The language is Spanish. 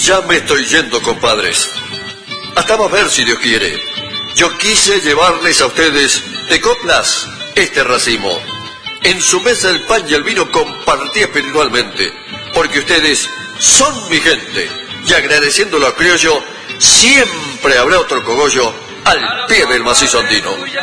ya me estoy yendo, compadres. Hasta más ver si Dios quiere. Yo quise llevarles a ustedes de coplas este racimo. En su mesa el pan y el vino compartí espiritualmente, porque ustedes son mi gente, y agradeciéndolo a criollo, siempre habrá otro cogollo al pie del macizo andino.